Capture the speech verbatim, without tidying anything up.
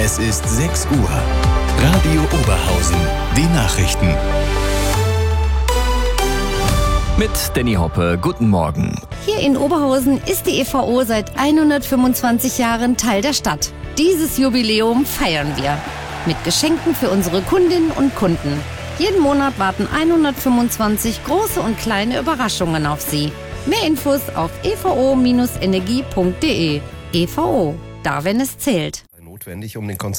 Es ist sechs Uhr. Radio Oberhausen. Die Nachrichten. Mit Danny Hoppe, guten Morgen. Hier in Oberhausen ist die E V O seit hundertfünfundzwanzig Jahren Teil der Stadt. Dieses Jubiläum feiern wir. Mit Geschenken für unsere Kundinnen und Kunden. Jeden Monat warten hundertfünfundzwanzig große und kleine Überraschungen auf Sie. Mehr Infos auf e v o Bindestrich energie punkt de. E V O, da wenn es zählt. Notwendig, um den Konzern